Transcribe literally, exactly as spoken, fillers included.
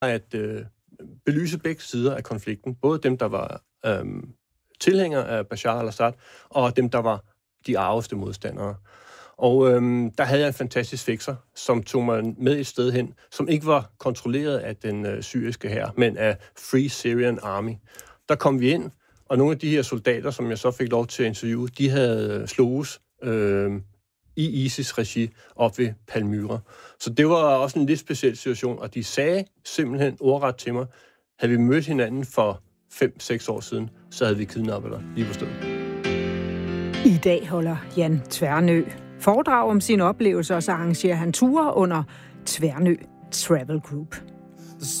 at øh, belyse begge sider af konflikten. Både dem, der var øh, tilhængere af Bashar al-Assad, og dem, der var de arveste modstandere. Og øhm, der havde jeg en fantastisk fikser, som tog mig med et sted hen, som ikke var kontrolleret af den øh, syriske hær, men af Free Syrian Army. Der kom vi ind, og nogle af de her soldater, som jeg så fik lov til at interviewe, de havde sloges øh, i ISIS-regi op ved Palmyra. Så det var også en lidt speciel situation, og de sagde simpelthen ordret til mig, havde vi mødt hinanden for fem seks år siden, så havde vi kidnappet dig lige på stedet. I dag holder Jan Tværnø foredrag om sine oplevelser, og så arrangerer han ture under Tværnø Travel Group.